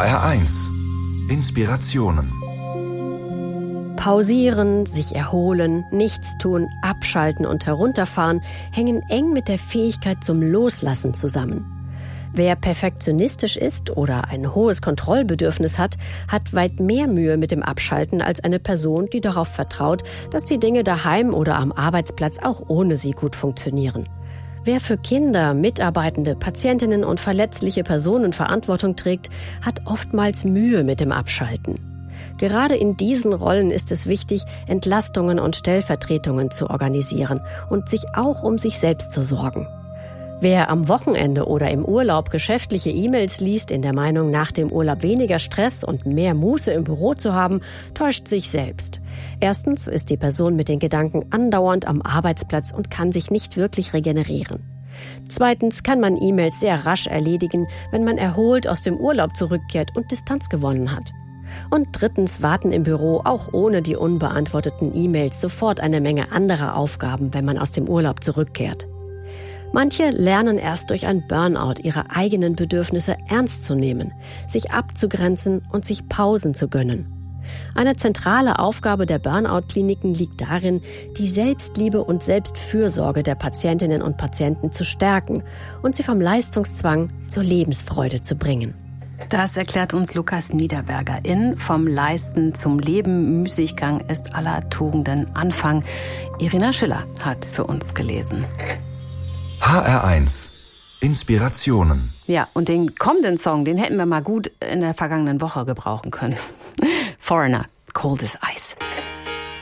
HR1 Inspirationen. Pausieren, sich erholen, nichts tun, abschalten und herunterfahren hängen eng mit der Fähigkeit zum Loslassen zusammen. Wer perfektionistisch ist oder ein hohes Kontrollbedürfnis hat, hat weit mehr Mühe mit dem Abschalten als eine Person, die darauf vertraut, dass die Dinge daheim oder am Arbeitsplatz auch ohne sie gut funktionieren. Wer für Kinder, Mitarbeitende, Patientinnen und verletzliche Personen Verantwortung trägt, hat oftmals Mühe mit dem Abschalten. Gerade in diesen Rollen ist es wichtig, Entlastungen und Stellvertretungen zu organisieren und sich auch um sich selbst zu sorgen. Wer am Wochenende oder im Urlaub geschäftliche E-Mails liest, in der Meinung, nach dem Urlaub weniger Stress und mehr Muße im Büro zu haben, täuscht sich selbst. Erstens ist die Person mit den Gedanken andauernd am Arbeitsplatz und kann sich nicht wirklich regenerieren. Zweitens kann man E-Mails sehr rasch erledigen, wenn man erholt aus dem Urlaub zurückkehrt und Distanz gewonnen hat. Und drittens warten im Büro auch ohne die unbeantworteten E-Mails sofort eine Menge anderer Aufgaben, wenn man aus dem Urlaub zurückkehrt. Manche lernen erst durch ein Burnout, ihre eigenen Bedürfnisse ernst zu nehmen, sich abzugrenzen und sich Pausen zu gönnen. Eine zentrale Aufgabe der Burnout-Kliniken liegt darin, die Selbstliebe und Selbstfürsorge der Patientinnen und Patienten zu stärken und sie vom Leistungszwang zur Lebensfreude zu bringen. Das erklärt uns Lukas Niederberger in Vom Leisten zum Leben. Müßiggang ist aller Tugenden Anfang. Irina Schiller hat für uns gelesen. HR1 Inspirationen. Ja, und den kommenden Song, den hätten wir mal gut in der vergangenen Woche gebrauchen können. Foreigner, Cold as Ice.